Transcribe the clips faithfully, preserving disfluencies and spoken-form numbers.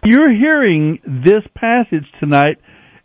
You're hearing this passage tonight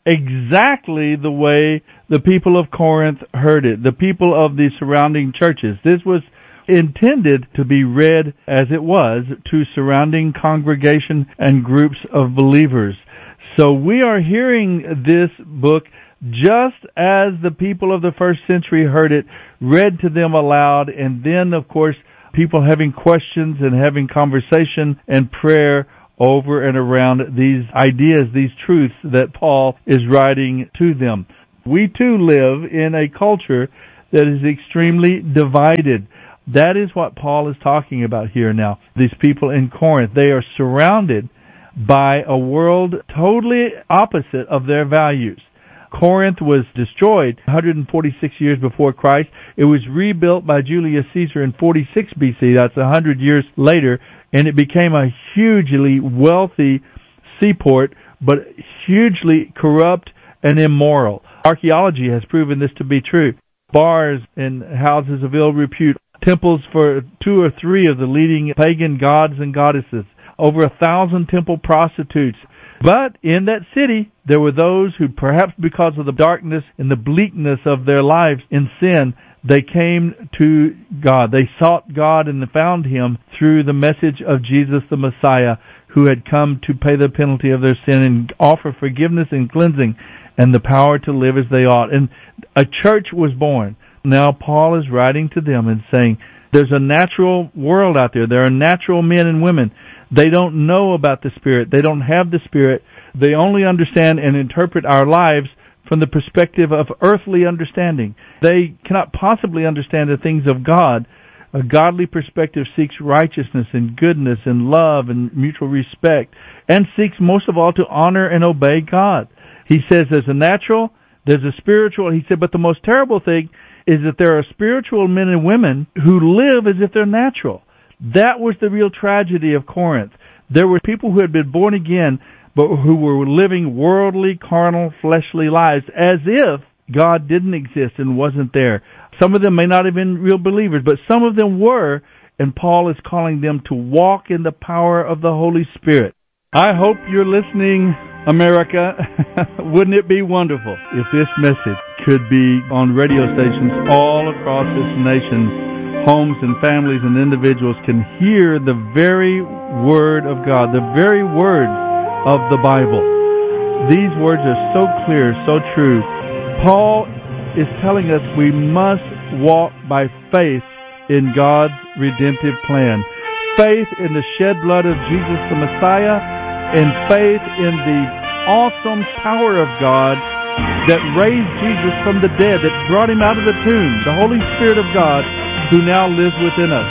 exactly the way the people of Corinth heard it, the people of the surrounding churches. This was intended to be read as it was to surrounding congregation and groups of believers. So we are hearing this book just as the people of the first century heard it, read to them aloud, and then, of course, people having questions and having conversation and prayer over and around these ideas, these truths that Paul is writing to them. We too live in a culture that is extremely divided. That is what Paul is talking about here now. These people in Corinth, they are surrounded by a world totally opposite of their values. Corinth was destroyed one hundred forty-six years before Christ. It was rebuilt by Julius Caesar in forty-six B C. That's one hundred years later, and it became a hugely wealthy seaport, but hugely corrupt and immoral. Archaeology has proven this to be true. Bars and houses of ill repute, temples for two or three of the leading pagan gods and goddesses, over a thousand temple prostitutes. But in that city, there were those who, perhaps because of the darkness and the bleakness of their lives in sin, they came to God. They sought God and found Him through the message of Jesus the Messiah, who had come to pay the penalty of their sin and offer forgiveness and cleansing and the power to live as they ought. And a church was born. Now Paul is writing to them and saying, there's a natural world out there. There are natural men and women. They don't know about the Spirit. They don't have the Spirit. They only understand and interpret our lives from the perspective of earthly understanding. They cannot possibly understand the things of God. A godly perspective seeks righteousness and goodness and love and mutual respect, and seeks most of all to honor and obey God. He says there's a natural, there's a spiritual. He said, but the most terrible thing is that there are spiritual men and women who live as if they're natural. That was the real tragedy of Corinth. There were people who had been born again, but who were living worldly, carnal, fleshly lives as if God didn't exist and wasn't there. Some of them may not have been real believers, but some of them were, and Paul is calling them to walk in the power of the Holy Spirit. I hope you're listening, America. Wouldn't it be wonderful if this message could be on radio stations all across this nation? Homes and families and individuals can hear the very Word of God, the very words of the Bible. These words are so clear, so true. Paul is telling us we must walk by faith in God's redemptive plan. Faith in the shed blood of Jesus the Messiah, and faith in the awesome power of God that raised Jesus from the dead, that brought Him out of the tomb, the Holy Spirit of God, who now lives within us.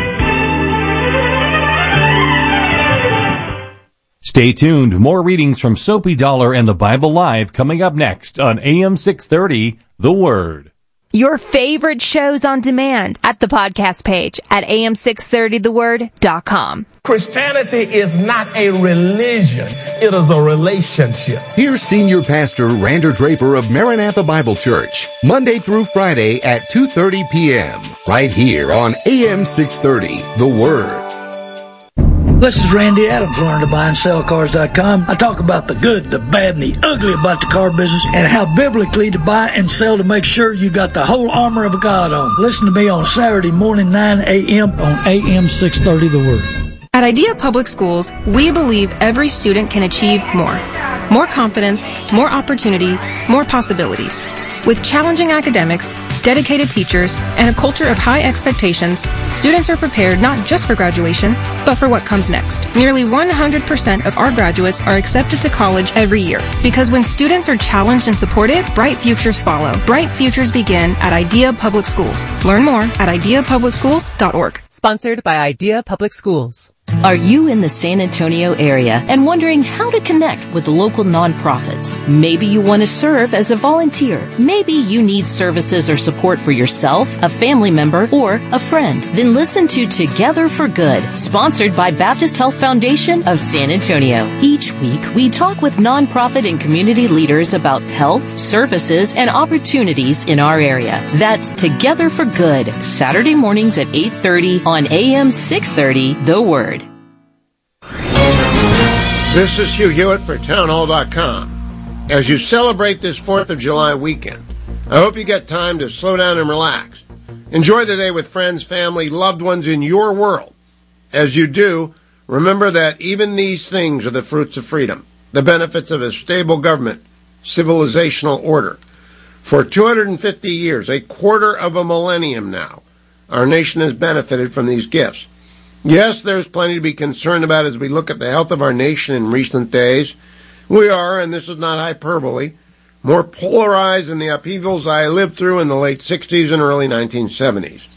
Stay tuned. More readings from Soapy Dollar and the Bible Live coming up next on A M six thirty, The Word. Your favorite shows on demand at the podcast page at A M six thirty the word dot com. Christianity is not a religion. It is a relationship. Here's Senior Pastor Rander Draper of Maranatha Bible Church, Monday through Friday at two thirty p.m. right here on A M six thirty, The Word. This is Randy Adams, learn to buy and sell cars dot com. I talk about the good, the bad, and the ugly about the car business and how biblically to buy and sell to make sure you got the whole armor of God on. Listen to me on Saturday morning, nine a.m. on A M six thirty The Word. At Idea Public Schools, we believe every student can achieve more. More confidence, more opportunity, more possibilities. With challenging academics, dedicated teachers, and a culture of high expectations, students are prepared not just for graduation, but for what comes next. Nearly one hundred percent of our graduates are accepted to college every year. Because when students are challenged and supported, bright futures follow. Bright futures begin at Idea Public Schools. Learn more at idea public schools dot org. Sponsored by Idea Public Schools. Are you in the San Antonio area and wondering how to connect with local nonprofits? Maybe you want to serve as a volunteer. Maybe you need services or support for yourself, a family member, or a friend. Then listen to Together for Good, sponsored by Baptist Health Foundation of San Antonio. Each week, we talk with nonprofit and community leaders about health, services, and opportunities in our area. That's Together for Good, Saturday mornings at eight thirty on A M six thirty, The Word. This is Hugh Hewitt for town hall dot com. As you celebrate this fourth of July weekend, I hope you get time to slow down and relax. Enjoy the day with friends, family, loved ones in your world. As you do, remember that even these things are the fruits of freedom, the benefits of a stable government, civilizational order. For two hundred fifty years, a quarter of a millennium now, our nation has benefited from these gifts. Yes, there's plenty to be concerned about as we look at the health of our nation in recent days. We are, and this is not hyperbole, more polarized than the upheavals I lived through in the late sixties and early nineteen seventies.